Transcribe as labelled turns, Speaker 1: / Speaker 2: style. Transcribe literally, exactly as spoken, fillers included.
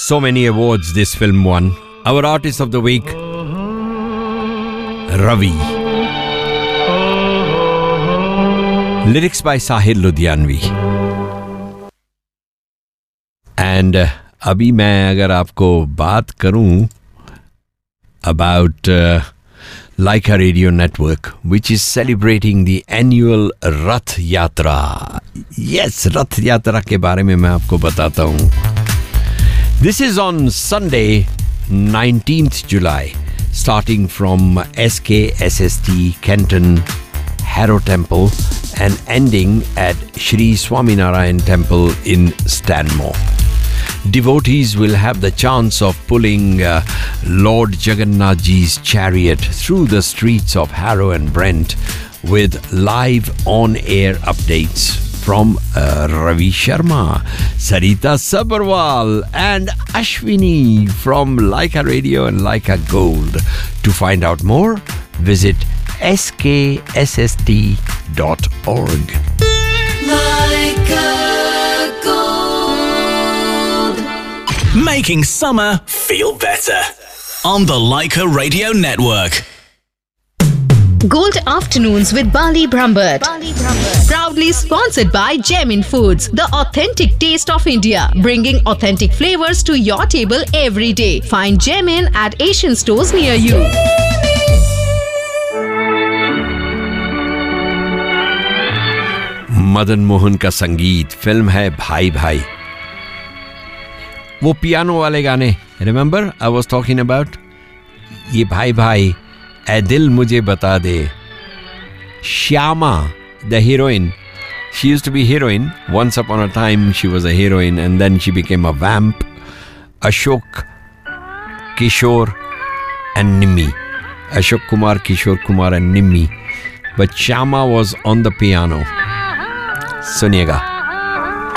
Speaker 1: So many awards this film won. Our artist of the week, Ravi. Lyrics by Sahir Ludhianvi. And uh, अभी मैं अगर आपको बात करूं about uh, Laika Radio Network, which is celebrating the annual Rath Yatra. Yes, Rath Yatra के बारे में मैं आपको बताता हूं. This is on Sunday, nineteenth July, starting from S K S S T Kenton Harrow Temple and ending at Shri Swaminarayan Temple in Stanmore. Devotees will have the chance of pulling uh, Lord Jagannath Ji's chariot through the streets of Harrow and Brent with live on-air updates from uh, Ravi Sharma, Sarita Sabharwal and Ashwini from Laika Radio and Laika Gold. To find out more, visit S K S S T dot org.
Speaker 2: Making summer feel better on the Laika Radio Network.
Speaker 3: Gold Afternoons with Bali Brambert. Proudly sponsored by Gemin Foods, the authentic taste of India, bringing authentic flavors to your table every day. Find Gemin at Asian stores near you.
Speaker 1: Madan Mohan का संगीत, film है भाई भाई. वो piano वाले गाने, remember I was talking about? ये भाई भाई ऐ दिल मुझे बता दे. Shyama, the heroine, she used to be heroine. Once upon a time she was a heroine and then she became a vamp. Ashok, Kishore and Nimmi. Ashok Kumar, Kishore Kumar and Nimmi. But Shyama was on the piano. सुनिएगा.